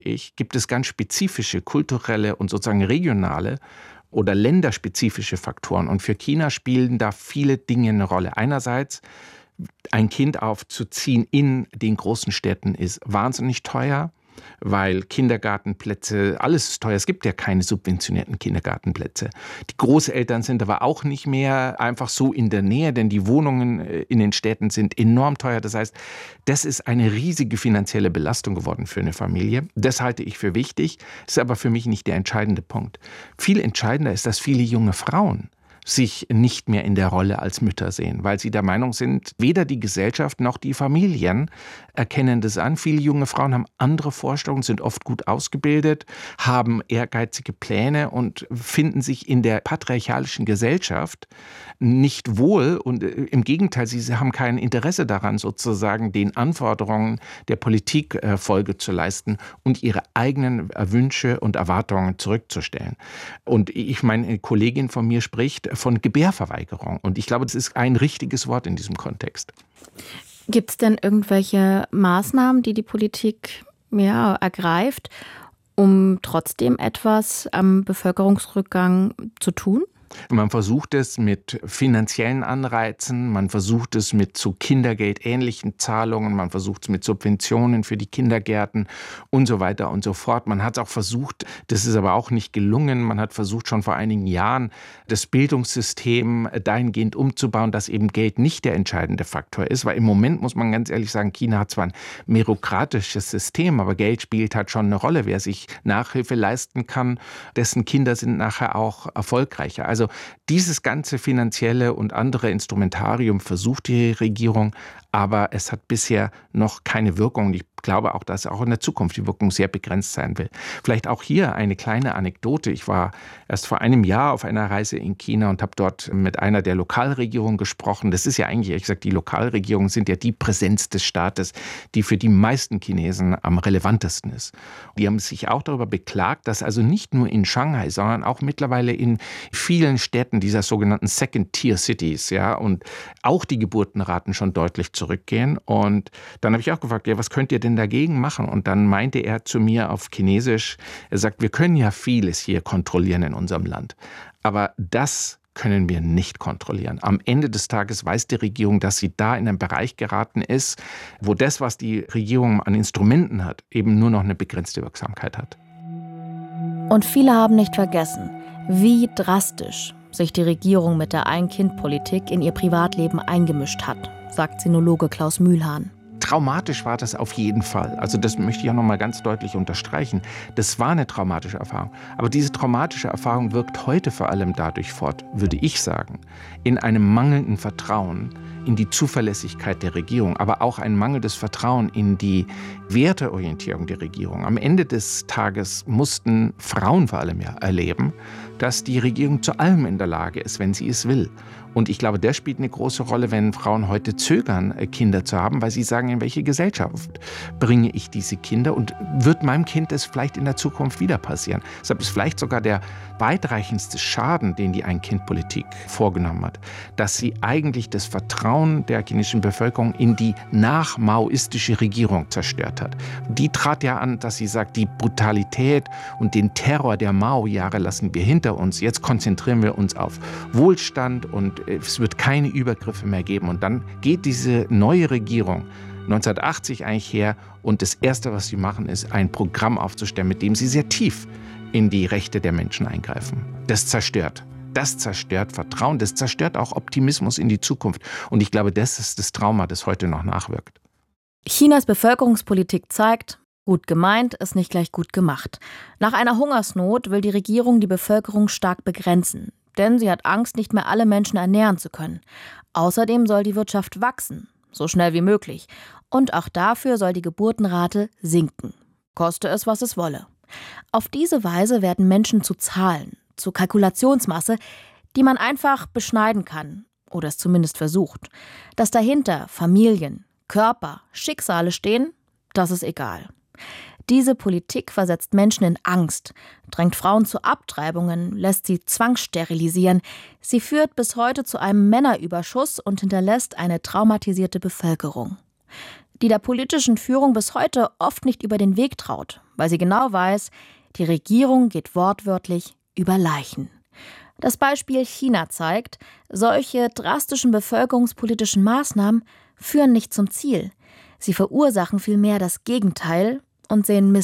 gibt es ganz spezifische kulturelle und sozusagen regionale oder länderspezifische Faktoren. Und für China spielen da viele Dinge eine Rolle. Einerseits, ein Kind aufzuziehen in den großen Städten ist wahnsinnig teuer, weil Kindergartenplätze, alles ist teuer. Es gibt ja keine subventionierten Kindergartenplätze. Die Großeltern sind aber auch nicht mehr einfach so in der Nähe, denn die Wohnungen in den Städten sind enorm teuer. Das heißt, das ist eine riesige finanzielle Belastung geworden für eine Familie. Das halte ich für wichtig, ist aber für mich nicht der entscheidende Punkt. Viel entscheidender ist, dass viele junge Frauen sich nicht mehr in der Rolle als Mütter sehen, weil sie der Meinung sind, weder die Gesellschaft noch die Familien erkennen das an. Viele junge Frauen haben andere Vorstellungen, sind oft gut ausgebildet, haben ehrgeizige Pläne und finden sich in der patriarchalischen Gesellschaft nicht wohl. Und im Gegenteil, sie haben kein Interesse daran, sozusagen den Anforderungen der Politik Folge zu leisten und ihre eigenen Wünsche und Erwartungen zurückzustellen. Und eine Kollegin von mir spricht von Gebärverweigerung. Und ich glaube, das ist ein richtiges Wort in diesem Kontext. Gibt es denn irgendwelche Maßnahmen, die Politik ergreift, um trotzdem etwas am Bevölkerungsrückgang zu tun? Man versucht es mit finanziellen Anreizen, man versucht es mit so Kindergeldähnlichen Zahlungen, man versucht es mit Subventionen für die Kindergärten und so weiter und so fort. Man hat es auch versucht, das ist aber auch nicht gelungen, man hat versucht schon vor einigen Jahren das Bildungssystem dahingehend umzubauen, dass eben Geld nicht der entscheidende Faktor ist, weil im Moment muss man ganz ehrlich sagen, China hat zwar ein merokratisches System, aber Geld spielt halt schon eine Rolle. Wer sich Nachhilfe leisten kann, dessen Kinder sind nachher auch erfolgreicher. Also dieses ganze finanzielle und andere Instrumentarium versucht die Regierung, aber es hat bisher noch keine Wirkung. Ich glaube auch, dass auch in der Zukunft die Wirkung sehr begrenzt sein will. Vielleicht auch hier eine kleine Anekdote. Ich war erst vor einem Jahr auf einer Reise in China und habe dort mit einer der Lokalregierungen gesprochen. Das ist ja eigentlich, ehrlich gesagt, die Lokalregierungen sind ja die Präsenz des Staates, die für die meisten Chinesen am relevantesten ist. Die haben sich auch darüber beklagt, dass also nicht nur in Shanghai, sondern auch mittlerweile in vielen Städten dieser sogenannten Second-Tier-Cities, ja, und auch die Geburtenraten schon deutlich zurückgehen. Und dann habe ich auch gefragt, ja, was könnt ihr denn dagegen machen? Und dann meinte er zu mir auf Chinesisch, er sagt, wir können ja vieles hier kontrollieren in unserem Land, aber das können wir nicht kontrollieren. Am Ende des Tages weiß die Regierung, dass sie da in einen Bereich geraten ist, wo das, was die Regierung an Instrumenten hat, eben nur noch eine begrenzte Wirksamkeit hat. Und viele haben nicht vergessen, wie drastisch sich die Regierung mit der Ein-Kind-Politik in ihr Privatleben eingemischt hat, sagt Sinologe Klaus Mühlhahn. Traumatisch war das auf jeden Fall. Also das möchte ich auch noch mal ganz deutlich unterstreichen. Das war eine traumatische Erfahrung. Aber diese traumatische Erfahrung wirkt heute vor allem dadurch fort, würde ich sagen, in einem mangelnden Vertrauen in die Zuverlässigkeit der Regierung, aber auch ein mangelndes Vertrauen in die Werteorientierung der Regierung. Am Ende des Tages mussten Frauen vor allem ja erleben, dass die Regierung zu allem in der Lage ist, wenn sie es will. Und ich glaube, das spielt eine große Rolle, wenn Frauen heute zögern, Kinder zu haben, weil sie sagen, in welche Gesellschaft bringe ich diese Kinder und wird meinem Kind das vielleicht in der Zukunft wieder passieren. Deshalb ist vielleicht sogar der weitreichendste Schaden, den die Ein-Kind-Politik vorgenommen hat, dass sie eigentlich das Vertrauen der chinesischen Bevölkerung in die nach-maoistische Regierung zerstört hat. Die trat ja an, dass sie sagt, die Brutalität und den Terror der Mao-Jahre lassen wir hinter uns. Jetzt konzentrieren wir uns auf Wohlstand und es wird keine Übergriffe mehr geben. Und dann geht diese neue Regierung 1980 eigentlich her und das Erste, was sie machen, ist, ein Programm aufzustellen, mit dem sie sehr tief in die Rechte der Menschen eingreifen. Das zerstört. Das zerstört Vertrauen, das zerstört auch Optimismus in die Zukunft. Und ich glaube, das ist das Trauma, das heute noch nachwirkt. Chinas Bevölkerungspolitik zeigt, gut gemeint ist nicht gleich gut gemacht. Nach einer Hungersnot will die Regierung die Bevölkerung stark begrenzen. Denn sie hat Angst, nicht mehr alle Menschen ernähren zu können. Außerdem soll die Wirtschaft wachsen, so schnell wie möglich. Und auch dafür soll die Geburtenrate sinken. Koste es, was es wolle. Auf diese Weise werden Menschen zu Zahlen, zu Kalkulationsmasse, die man einfach beschneiden kann oder es zumindest versucht. Dass dahinter Familien, Körper, Schicksale stehen, das ist egal. Diese Politik versetzt Menschen in Angst, drängt Frauen zu Abtreibungen, lässt sie zwangssterilisieren. Sie führt bis heute zu einem Männerüberschuss und hinterlässt eine traumatisierte Bevölkerung. die der politischen Führung bis heute oft nicht über den Weg traut, weil sie genau weiß, die Regierung geht wortwörtlich über Leichen. Das Beispiel China zeigt, solche drastischen bevölkerungspolitischen Maßnahmen führen nicht zum Ziel. Sie verursachen vielmehr das Gegenteil und sehen